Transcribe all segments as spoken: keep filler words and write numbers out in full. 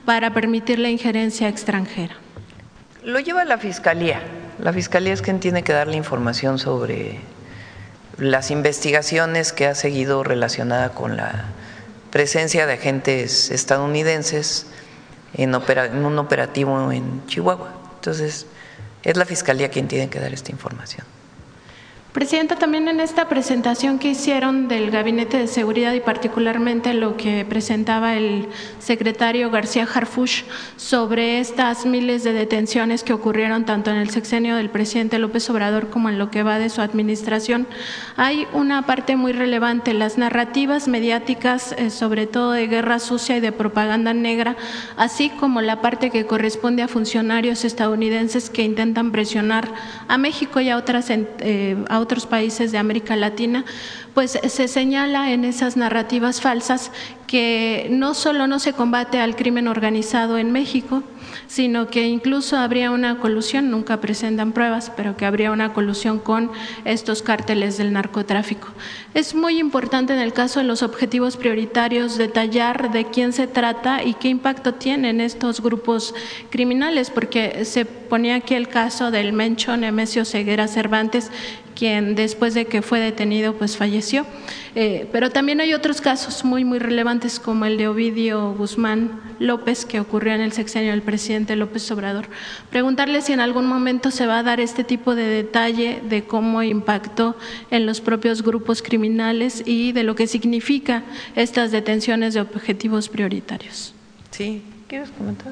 para permitir la injerencia extranjera? Lo lleva la Fiscalía. La Fiscalía es quien tiene que darle información sobre las investigaciones que ha seguido relacionada con la presencia de agentes estadounidenses en, opera, en un operativo en Chihuahua. Entonces, es la Fiscalía quien tiene que dar esta información. Presidenta, también en esta presentación que hicieron del Gabinete de Seguridad y particularmente lo que presentaba el secretario García Harfuch sobre estas miles de detenciones que ocurrieron tanto en el sexenio del presidente López Obrador como en lo que va de su administración, hay una parte muy relevante, las narrativas mediáticas, eh, sobre todo de guerra sucia y de propaganda negra, así como la parte que corresponde a funcionarios estadounidenses que intentan presionar a México y a otras eh, a otros países de América Latina, pues se señala en esas narrativas falsas que no solo no se combate al crimen organizado en México, sino que incluso habría una colusión, nunca presentan pruebas, pero que habría una colusión con estos cárteles del narcotráfico. Es muy importante en el caso de los objetivos prioritarios detallar de quién se trata y qué impacto tienen estos grupos criminales, porque se ponía aquí el caso del mencho Nemesio Ceguera Cervantes, quien después de que fue detenido pues falleció, eh, pero también hay otros casos muy muy relevantes como el de Ovidio Guzmán López que ocurrió en el sexenio del presidente López Obrador. Preguntarle si en algún momento se va a dar este tipo de detalle de cómo impactó en los propios grupos criminales y de lo que significa estas detenciones de objetivos prioritarios. Sí, ¿quieres comentar?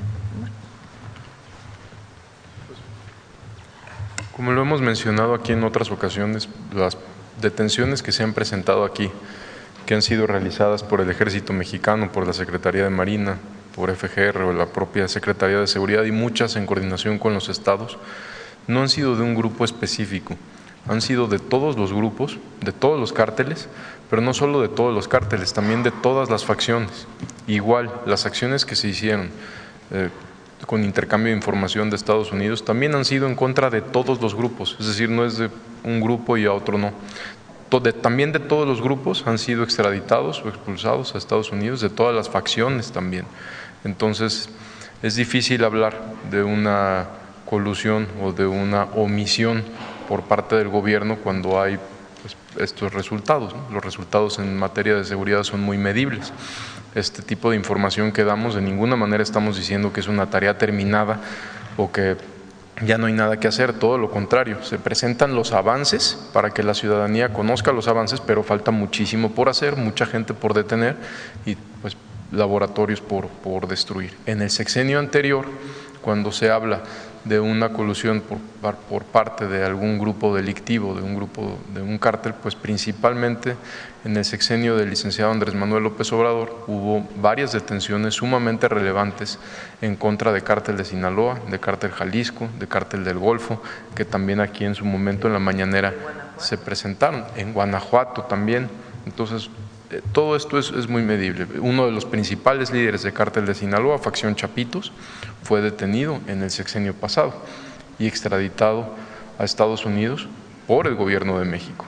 Como lo hemos mencionado aquí en otras ocasiones, las detenciones que se han presentado aquí, que han sido realizadas por el Ejército Mexicano, por la Secretaría de Marina, por F G R o la propia Secretaría de Seguridad y muchas en coordinación con los estados, no han sido de un grupo específico, han sido de todos los grupos, de todos los cárteles, pero no solo de todos los cárteles, también de todas las facciones. Igual, las acciones que se hicieron eh, con intercambio de información de Estados Unidos, también han sido en contra de todos los grupos, es decir, no es de un grupo y a otro no. De, también de todos los grupos han sido extraditados o expulsados a Estados Unidos, de todas las facciones también. Entonces, es difícil hablar de una colusión o de una omisión por parte del gobierno cuando hay pues, estos resultados, ¿no? Los resultados en materia de seguridad son muy medibles. Este tipo de información que damos, de ninguna manera estamos diciendo que es una tarea terminada o que ya no hay nada que hacer, todo lo contrario, se presentan los avances para que la ciudadanía conozca los avances, pero falta muchísimo por hacer, mucha gente por detener y pues laboratorios por, por destruir. En el sexenio anterior, cuando se habla de una colusión por, por parte de algún grupo delictivo, de un grupo, de un cártel, pues principalmente en el sexenio del licenciado Andrés Manuel López Obrador hubo varias detenciones sumamente relevantes en contra de cártel de Sinaloa, de cártel Jalisco, de cártel del Golfo, que también aquí en su momento en la mañanera se presentaron, en Guanajuato también. Entonces, eh, todo esto es, es muy medible. Uno de los principales líderes de cártel de Sinaloa, facción Chapitos, fue detenido en el sexenio pasado y extraditado a Estados Unidos por el gobierno de México.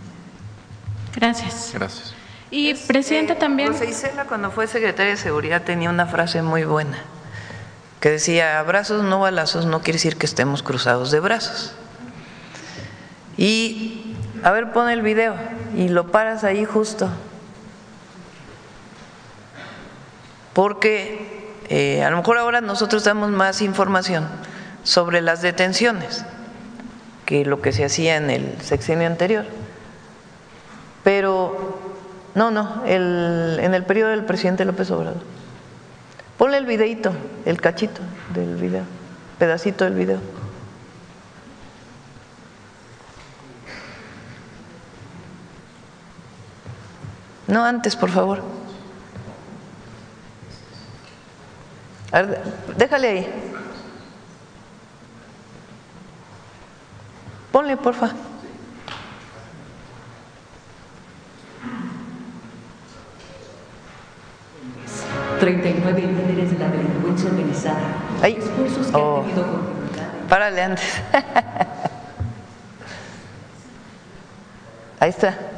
Gracias. Gracias. Y es, Presidenta eh, también… Rosa Isela, cuando fue secretaria de Seguridad, tenía una frase muy buena que decía, abrazos no balazos no quiere decir que estemos cruzados de brazos. Y, a ver, pon el video y lo paras ahí justo. Porque eh, a lo mejor ahora nosotros damos más información sobre las detenciones que lo que se hacía en el sexenio anterior. Pero, no, no, el, en el periodo del presidente López Obrador. Ponle el videíto, el cachito del video, pedacito del video. No, antes, por favor. A ver, déjale ahí. Ponle, porfa. treinta y nueve líderes de la delincuencia organizada. Ay. Esfuerzos que Oh. han tenido continuidad. Párale antes. Ahí está.